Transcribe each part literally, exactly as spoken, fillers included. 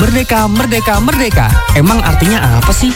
Merdeka, merdeka, merdeka. Emang artinya apa sih?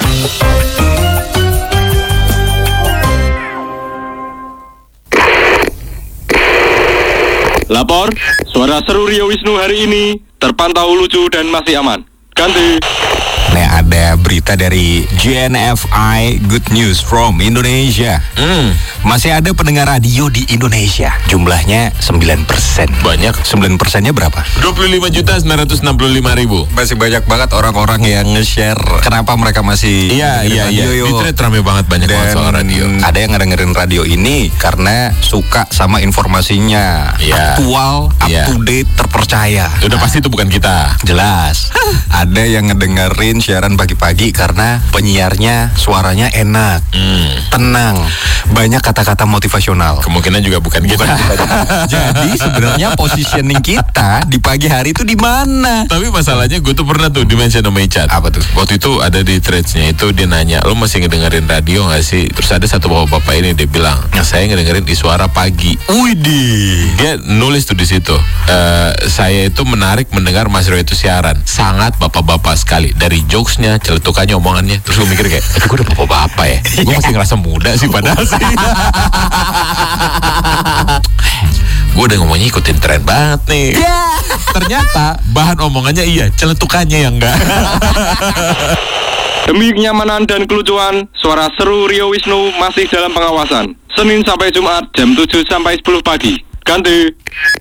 Lapor, suara seru Rio Wisnu hari ini terpantau lucu dan masih aman. Ganti. Nah, ada berita dari J N F I Good News from Indonesia. Hmm, Masih ada pendengar radio di Indonesia. Jumlahnya sembilan persen. banyak. sembilan persennya berapa? dua puluh lima juta sembilan ratus enam puluh lima ribu. Masih banyak banget orang-orang yang nge-share. Kenapa mereka masih Iya, dengerin iya, iya. radio, Di yuk? thread rame banget banyak banget Dan soal radio. ada yang ngedengerin radio ini karena suka sama informasinya. Iya. Aktual, up Iya. to date, terpercaya. Udah pasti itu bukan kita. Jelas. Ada yang ngedengerin siaran pagi-pagi karena penyiarnya suaranya enak, Hmm, tenang, banyak kata-kata motivasional. kemungkinan juga bukan kita. Jadi sebenarnya positioning kita di pagi hari itu di mana? Tapi masalahnya gue tuh pernah tuh di-mention sama Icat. Apa tuh? Waktu itu ada di threads-nya itu dia nanya, lo masih ngedengerin radio gak sih? Terus ada satu bapak-bapak ini dia bilang, saya ngedengerin di suara pagi. Widih. Dia nulis tuh di situ, "Eh, saya itu menarik mendengar Mas Rio itu siaran, sangat bapak-bapak sekali. Dari jokesnya, celetukannya, omongannya." Terus gue mikir kayak, tapi gue udah bapak-bapak ya. Gue masih ngerasa muda sih padahal sih. Gue udah ngomongnya ikutin tren banget nih. Ternyata bahan omongannya iya, celetukannya yang enggak. Demi kenyamanan dan kelucuan, suara seru Rio Wisnu masih dalam pengawasan. Senin sampai Jumat jam tujuh sampai sepuluh pagi. Ganti.